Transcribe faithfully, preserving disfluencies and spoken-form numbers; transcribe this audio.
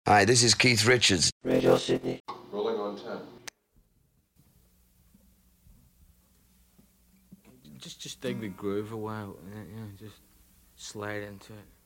Hi, this is Keith Richards. Radio Sydney. Rolling on ten. Just, just dig the groove a while, and, you know, just slide into it.